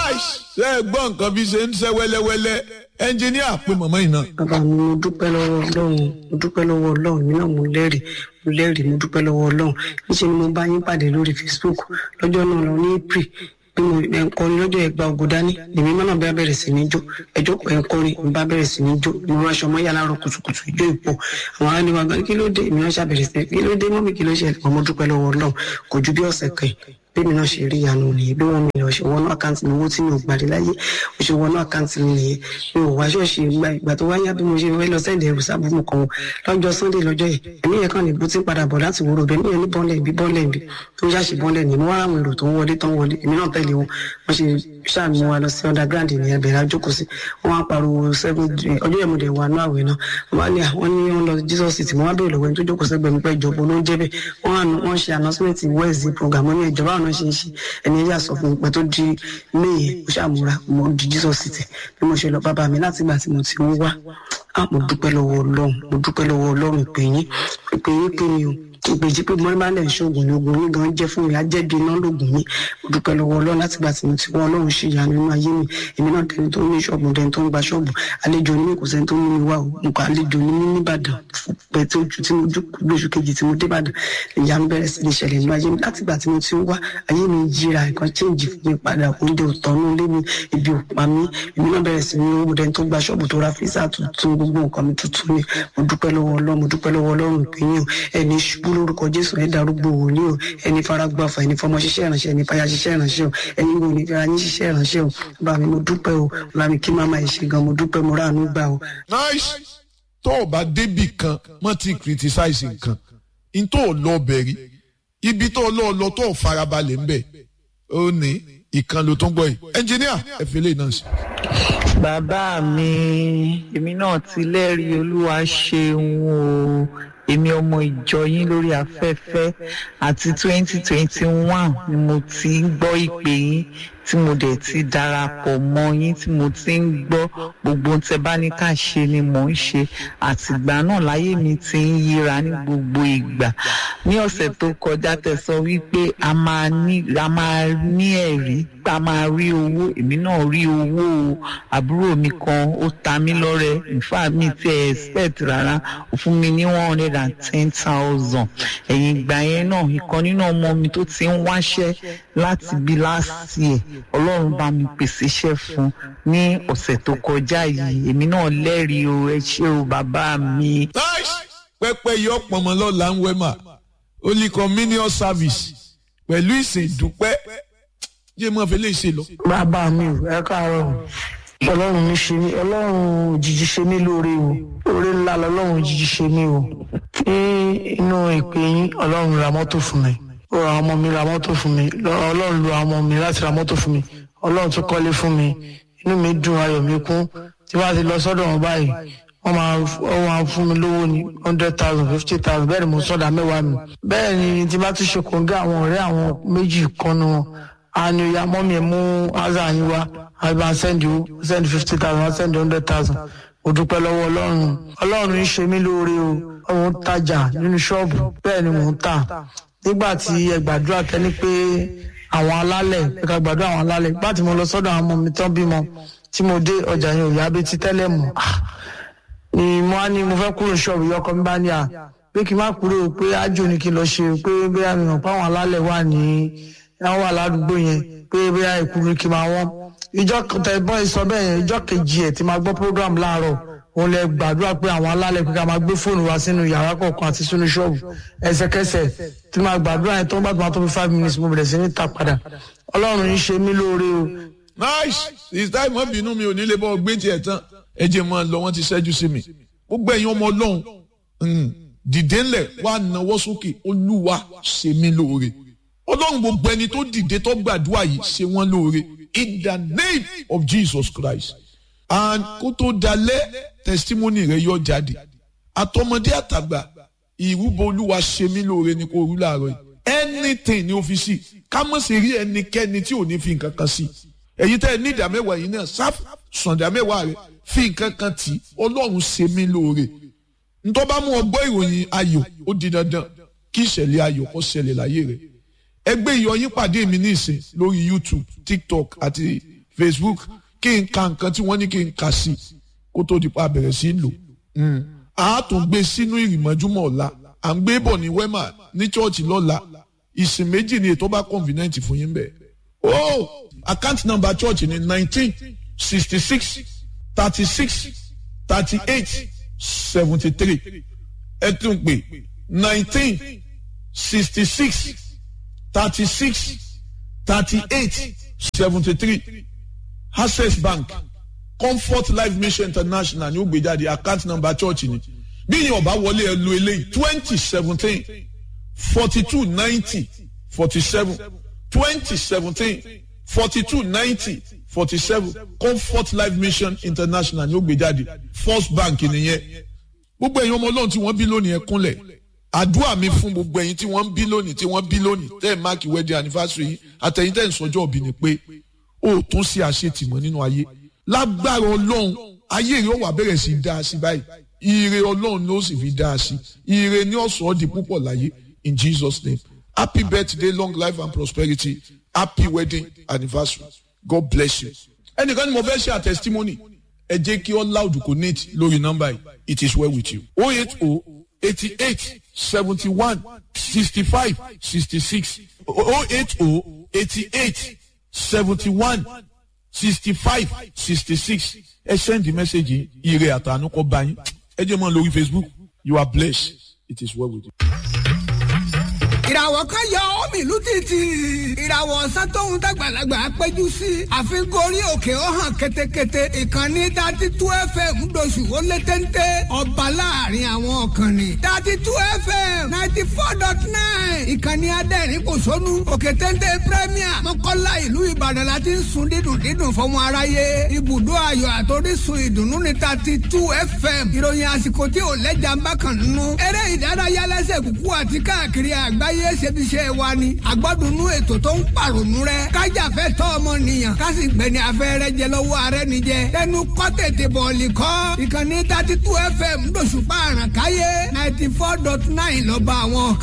ṣe é gbọ́ nǹkan bí ṣe ń ṣe wẹ́lẹ́wẹ́lẹ́ ẹnjìníà pé màmá yìí náà. bàbá mi mo dúpẹ́ lọ́wọ́ ọlọ́run mi náà mo lẹ́rìí mo dúpẹ́ lọ́wọ́ ọlọ́run níṣẹ́ ni mo bá yín pàdé lórí Facebook lọ́jọ́ náà lọ ní April bí mo ẹ̀ńkọrin lọ́jọ́ ẹgbà ògùn dání lèmi mọ́nà bá bẹ̀rẹ̀ sí ní jó ẹjọ́ ẹ̀ńkọrin mo bá bẹ̀rẹ̀ sí ní jó mo ránṣọ mọ́ yàrá rọ kùtùkùtù ìjó ìpọ̀ àwọn ará ni wà gan kí ló dé èmi náà ṣàbẹ̀rẹ̀ sí kí ló dé mọ́mí kí ló ṣẹlẹ̀ mo dúpẹ́ lọ́wọ́ ọlọ́run kò ju bí ọ̀sẹ̀ kan bẹ́ẹ̀ni náà ṣe rí ìyanu nìyẹn bí wọ́n mi lọ ṣe wọnú àkáǹtì mi owó tí mi ò gbàdé láyé mo ṣe wọnú àkáǹtì mi nìyẹn mi ò wá ṣọ́ọ̀ṣì ìgbà tó wáyá bí mo ṣe fẹ́ lọ sẹ́ǹdẹ̀ ẹ̀rù sábùmù kan lọ́jọ́ Sunday lọ́jọ́ yẹn ẹ̀mí yẹn kàn ní bó ti ń padà bọ̀ láti wúrò bẹ́ẹ̀ mi yẹn ní bọ́ńlẹ̀ ibi tó ṣàṣì bọ́ńlẹ̀ ní mo wá àwọn èrò tó ń wọlé èmi náà tẹ̀lé wọn wọ́n ṣe ṣàmì wa lọ sí underground ní ẹbẹ̀rẹ̀ àjókòó sí wọ́n á pariwo ọjọ́ yẹn mo dẹ̀ wà ní àwẹ̀ náà wọ́n ní wọ́n lọ Jesus city mo wá bèèrè lọ́wọ́ ẹni tó jókòó sẹ́gbẹ̀ẹ́ mi pẹ́ ìjọba ló ń jẹ́ bẹ́ẹ̀ wọ́n ṣe announcement Wednesday program wọ́n ní ìjọba àwọn náà ṣe ń ṣe ẹni ẹ̀yà sọ fún mi pé tó di May mo ṣàmúra mo di Jesus city bí mo ṣe lọ bàbá mi láti ìgbà tí mo ti ń wá mo dúpẹ́ lọ́wọ́ Ọlọ́run pé yín pé mi o ìgbèjì pé mo máa ń lẹ̀ ṣoògùn ní ogun mi gan jẹ́ fún mi ajẹ́bi iná lóògùn mi mo dúpẹ́ lọ́wọ́ Ọlọ́run láti gbà tí mo ti wọ́n Ọlọ́run ṣe ìyanu nínú ayé mi èmi náà tẹni tó ní ṣọ́ọ̀bù tẹni tó ń gba ṣọ́ọ̀bù àlejò ní mi kò sẹ́ni tó ní mi wá o nǹkan àlejò ní mi nìbàdàn pẹ̀ tí ojú tí mo lóṣù kejì tí mo dé Ìbàdàn ìyanu bẹ̀rẹ̀ sí ní ṣẹlẹ̀ nínú ayé mi láti gbà tí mo ti ń wá ayé mi yíra nǹkan change fún mi padà oúnjẹ òtọ́nú lé mi ibi òpá mi èmi náà bẹ̀rẹ̀ sí ní owó tẹni tó gba ṣọ́ọ̀bù tó ra físà tuntun gbogbo nǹkan mi tuntun ni mo dúpẹ́ lọ́wọ́ Ọlọ́run ìpínyìn ẹni ṣubú lórúkọ Jésù darúgbó wòlíì o ẹni faragbáfa ẹni fọmọ ṣiṣẹ́ ìránṣẹ́ ẹni fàyà ṣiṣẹ́ ìránṣẹ́ o ẹni wo ni fara yín ṣiṣẹ́ ìránṣẹ́ o bá mi mo dúpẹ́ o lámì kí máma ẹ̀ ṣe gan mo dúpẹ́ mo ráàánú gbà o. nice tó o bá débì kan mọ́ ti criticize nǹkan n tó o lọ bẹ̀rí ibi tó o lọ tó o farabalẹ̀ ń bẹ̀ ó ní ìkan ló tó ń gbọ́ yìí ẹnjìníà ẹ fi lè náà sí. bàbá mi èmi náà ti lẹ́rìí Olúwa ṣeun o èmi ọmọ ìjọ yín lórí afẹ́fẹ́ àti 2021 ni mo ti ń gbọ́ ìpè yín tí mo dẹ̀ ti darapọ̀ mọ́ yín tí mo ti ń gbọ́ gbogbo tẹ́ bá ní ká ṣe ni mò ń ṣe àtìgbà náà láyé mi ti ń yíra ní gbogbo ìgbà ní ọ̀sẹ̀ tó kọjá tẹ́ sọ wípé a máa ní ẹ̀rí a máa rí owó èmi náà rí owó o àbúrò mi kan ó ta mí lọ́rẹ ìfà mi tí ẹ expect rárá ó fún mi ní 110,000 ẹ̀yìn ìgbà yẹn náà ìkan nínú ọmọ mi tó ti ń wáṣẹ́ láti bí last year Ọlọ́run bá mi pèsè iṣẹ́ fún ní ọ̀sẹ̀ tó kọjá yìí èmi náà lẹ́rìí o ẹ ṣé o bàbá mi. pẹ́pẹ́ yọ pọ̀nmọ́ lọ́la ń wẹ́mà Holy Communion service pẹ̀lú ìsìn ìdúpẹ́ jẹ́ mọ́ fẹ́ lè ṣe lọ. bàbá mi ò ẹ káàárọ̀ Ọlọ́run mi ṣe mí Ọlọ́run òjijì ṣe mí lóore o oore ńlá lọ́lọ́run òjijì ṣe mí o ní inú ìpè yín Ọlọ́run ra mọ́tò fún mi ó ra ọmọ mi ra mọ́tò fún mi Ọlọ́run lo àwọn ọmọ mi láti ra mọ́tò fún mi Ọlọ́run tún kọ́lé fún mi inú mi dùn ayọ̀ mi kún tí wọ́n ti lọ sọ́dọ̀ wọn báyìí wọ́n máa fún mi lówó ní 100,000 50,000 bẹ́ẹ̀ ni mo sọ́dà mẹ́wàá mi bẹ́ẹ̀ ni tí bá tún ṣe kòńgẹ́ àwọn ọ̀rẹ́ àwọn méjì kan nu wọn àni ìyá mọ́mí ẹ̀ mú ázà yín wá àbá send 50,000 send 100,000 mo dúpẹ́ lọ́wọ́ Ọlọ́run ń ṣe mí lóore o òun tajà nínú ṣọ́ọ̀bù bẹ́ẹ̀ ni mò ń tà nígbà tí ẹ gbàdúrà tẹ́ni pé àwọn alálẹ̀ pé ká gbàdúrà àwọn alálẹ̀ nígbà tí mo lọ sọ́dọ̀ àwọn ọmọ mi tán bímọ tí mo dé ọjà yẹn ò yá bí ti tẹ́lẹ̀ mọ́ ni mo á ní mo fẹ́ kúrò ṣọ́ọ̀bù yọkọ mi bá ní à pé kí n má kúrò pé ájò ni kí n lọ ṣe pé bóyá mi mọ̀ pé àwọn alálẹ̀ wà ní àwọn wà ládùúgbò yẹn pé bóyá ìkúrú kí n máa wọ́n ìjọ tẹ̀bọ́n ìsọ bẹ́ẹ̀ yẹn ìjọ kejì ẹ̀ tí máa gbọ́ program láàárọ̀ òun lẹ gbàdúrà pé àwọn alálẹ̀ pé ká máa gbé fóònù wa sínú yàrá kọ̀ọ̀kan àti sínú ṣọ́ọ̀bù ẹsẹ̀kẹsẹ̀ tí máa gbàdúrà yẹn tó ń bá tó máa tó fi 5 minutes mo bẹ̀rẹ̀ sí ní ta padà Ọlọ́run yìí ṣe mí lóore o. nice ìsítá ìmọ̀ bínú mi ò ní lè bọ́ gbé tiẹ̀ tán ẹ jẹ́ máa lọ wọ́n ti ṣẹ́jú sí mi gbogbo ẹ̀yin ọmọ Ọlọ́run dìde ńlẹ̀ wá nawọ́ sókè Olúwa ṣe mí lóore Ọlọ́run gbogbo ẹni tó dìde tó gbàdúrà yìí ṣe wọ́n lóore in the name of Jesus Christ and kó tó dalẹ̀ testimony rẹ yọ jáde àtọmọdé àtàgbà ìrúbọ Olúwa ṣe mí lóore ni kò rú láàárọ̀ yìí anything ní ọ́fíìsì ká mọ̀ sí rí ẹnikẹ́ni tí ò ní fi nǹkan kan sí ẹ̀yin tẹ́ ẹ ní ìdámẹ́wàá yìí náà sáf sàndámẹ́wàá rẹ fi nǹkan kan tì Ọlọ́run ṣe mí lóore ntọ́ bá mú ọgbọ́ ìròyìn ayọ̀ ó di dandan kí ìṣẹ̀lẹ̀ ayọ̀ kó ṣẹlẹ̀ láyé rẹ̀ ẹgbẹ́ ìyọyín pàdé mi ní ìsìn lórí YouTube TikTok àti Facebook kí n ka nǹkan tí wọ́n ní kí n kà sí kó tó di pa bẹ̀rẹ̀ sí lò. A tún gbé sínú ìrìmọ́júmọ́ ọ̀la à ń gbé bọ̀ ní Wema ní chọ́ọ̀chì lọ́la ìsìn méjì ni ètò bá convenient fún yín bẹ́ẹ̀. Account number church ni 1966-36-38-73 ẹ tún pè 1966-36-38-73 Access Bank Comfort Life Mission International ni ó gbé jáde account number church ni bí yín ọba wọlé ẹ lo eléyìí 2017-4290-47 2017-4290-47 Comfort Life Mission International ni ó gbé jáde First Bank nìyẹn. Gbogbo ẹ̀yin ọmọ Ọlọ́run tí wọ́n bí lónìí ẹ kúnlẹ̀ àdúrà mi fún gbogbo ẹ̀yin tí wọ́n bí lónìí tẹ́ ẹ̀ máàkì wedding anniversary yìí àtẹ̀yin tẹ́ ẹ̀ ń sọjọ́ òbí ni pé ó tún sí àṣetìmọ́ nínú ayé lágbára Ọlọ́run ayé rẹ̀ ó wá bẹ̀rẹ̀ sí dáa sí báyìí ire Ọlọ́run ló sì fi dáa sí ire ní ọ̀sán di púpọ̀ láyé in Jesus name. Happy birthday, long life and prosperity. Happy wedding anniversary. God bless you. Ẹnìkan ni mo fẹ́ ṣe a testimony. Ẹ jẹ́ kí all loud connect lórí nọ́mbà yìí. It is well with you. 080-88-71-65-66. 080-88-71-65-66. Ẹ send the message yìí. Ire àtànú kó bá yín. Ẹ jẹ́ mọ́ lórí Facebook. You are blessed. It is well with you. ìràwọ̀ kan yọ omi ìlú títì ìràwọ̀ ọ̀sán tóun dàgbàlagbà péjú sí àfikún orí òkè ó hàn ketekete ìkànnì 32 FM ńdọ̀sù ó lé téńté ọba láàrin àwọn ọ̀kànnì 32 FM 94.9 ìkànnì adẹ́rìn kò sónú òkè téńté Premier mọ́kànlá ìlú Ìbàdàn láti ń sun dídùn fọmọ aráyé ibùdó ayọ̀ àtòrísun ìdùnnú ní 32 FM ìròyìn àsìkò tí ò lẹ́jà ń bá kàn nínú eré ìdárayá lẹ́sẹ̀ kúkú àti káàkiri àgbáyé ṣebiṣẹ́ wa ni àgbọ́dúnú ètò tó ń pàrònú rẹ kájàfẹ́ tọ́ ọmọnìyàn kásì gbẹ̀ni afẹ́rẹ́ jẹ lọ́wọ́ ààrẹ nìjẹ tẹnu kọ́ tètè bọ̀ọ̀lì kọ́ ìkànnì 32 FM lóṣùpá àràkáyé 94.9 lọ́ba àwọn